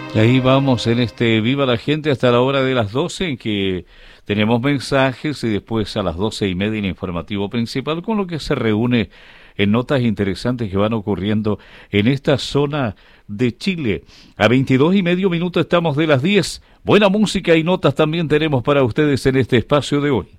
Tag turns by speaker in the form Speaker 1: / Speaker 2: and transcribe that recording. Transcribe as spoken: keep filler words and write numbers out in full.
Speaker 1: Y ahí vamos en este Viva la Gente hasta la hora de las doce, en que tenemos mensajes, y después a las doce y media el informativo principal, con lo que se reúne en notas interesantes que van ocurriendo en esta zona de Chile. A veintidós y medio minutos estamos de las diez. Buena música y notas también tenemos para ustedes en este espacio de hoy.